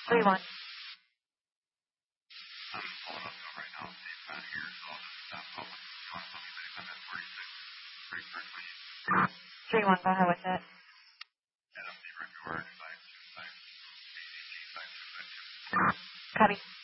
3-1. I'm pulling up right now. It's not here, so I'll just stop public. You want to tell me that I'm at 46 pretty quickly. 3-1, go ahead with that. And I'm the reviewer, sign 2, sign 2, ADG, sign 2, sign 2. Copy.